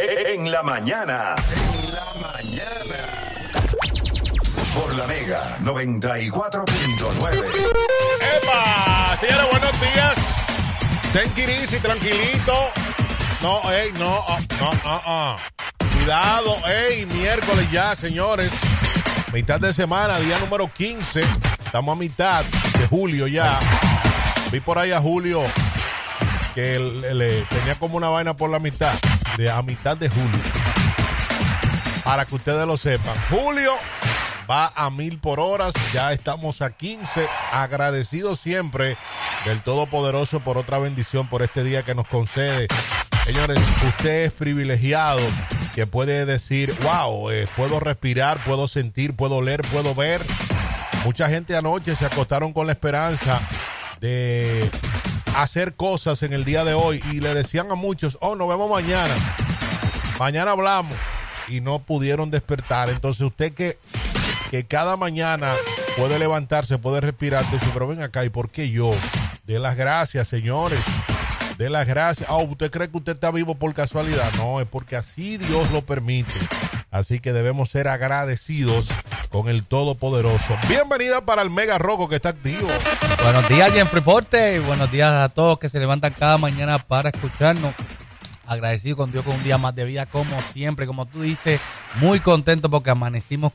En la mañana. En la mañana. Por la Mega 94.9. ¡Epa! Señores, buenos días. Take it easy, tranquilito. No. Cuidado, miércoles ya, señores. Mitad de semana, día número 15. Estamos a mitad de julio ya. Vi por ahí a Julio que le tenía como una vaina por la mitad. A mitad de julio. Para que ustedes lo sepan. Julio va a 1000 por hora. Ya estamos a 15. Agradecidos siempre del Todopoderoso por otra bendición, por este día que nos concede. Señores, usted es privilegiado que puede decir, wow, puedo respirar, puedo sentir, puedo oler, puedo ver. Mucha gente anoche se acostaron con la esperanza de hacer cosas en el día de hoy y le decían a muchos, nos vemos mañana. Mañana hablamos y no pudieron despertar. Entonces usted que cada mañana puede levantarse, puede respirar, dice, pero ven acá, ¿y por qué yo? De las gracias, señores. De las gracias. ¿Usted cree que usted está vivo por casualidad? No, es porque así Dios lo permite. Así que debemos ser agradecidos con el Todopoderoso. Bienvenida para el Mega Roco que está activo. Buenos días, Jeffrey Porte, y buenos días a todos que se levantan cada mañana para escucharnos. Agradecido con Dios con un día más de vida, como siempre, como tú dices, muy contento porque amanecimos